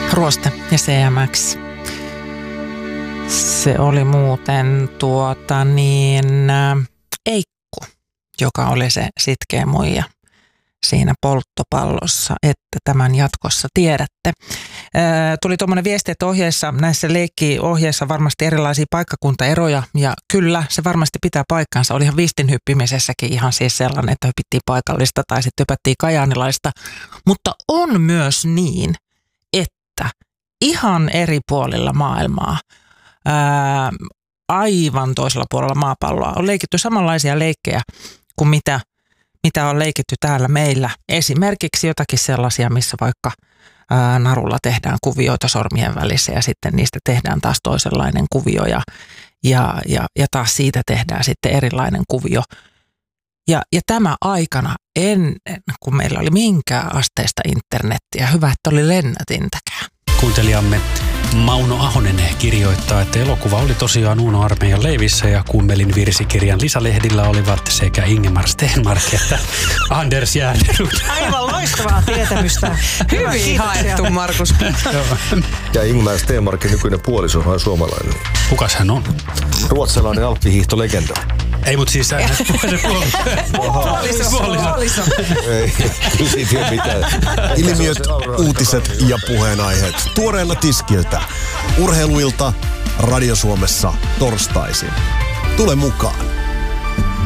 Ruoste ja CMX. Se oli muuten Eikku, joka oli se sitkeä muija siinä polttopallossa, että tämän jatkossa tiedätte. Tuli tuommoinen viesti, että näissä leikkiohjeissa varmasti erilaisia paikkakuntaeroja, ja kyllä se varmasti pitää paikkansa. Olihan vistinhyppimisessäkin ihan siis sellainen, että hypittiin paikallista tai sitten hypättiin kajaanilaista, mutta on myös niin, että ihan eri puolilla maailmaa, aivan toisella puolella maapalloa on leikitty samanlaisia leikkejä kuin mitä on leikitty täällä meillä. Esimerkiksi jotakin sellaisia, missä vaikka narulla tehdään kuvioita sormien välissä ja sitten niistä tehdään taas toisenlainen kuvio ja taas siitä tehdään sitten erilainen kuvio. Ja tämä aikana ennen kuin meillä oli minkään asteista internettiä, hyvä, että oli lennätintäkään. Kuuntelijamme Mauno Ahonen kirjoittaa, että elokuva oli tosiaan Uno Armeijan leivissä ja Kummelin virsikirjan lisälehdillä olivat sekä Ingemar Stenmark että Anders Järnerud. Aivan loistavaa tietämystä. Hyvin haettu, Markus. Ja Ingemar Stenmarkin nykyinen puoliso on suomalainen. Kukas hän on? Ruotsalainen alppihiihtolegenda. Ei, mutta siis se Puoliso. Ei tiedä mitään. Ilmiöt, uutiset ja puheenaiheet. Tuoreella tiskiltä. Urheiluilta Radio Suomessa torstaisin. Tule mukaan.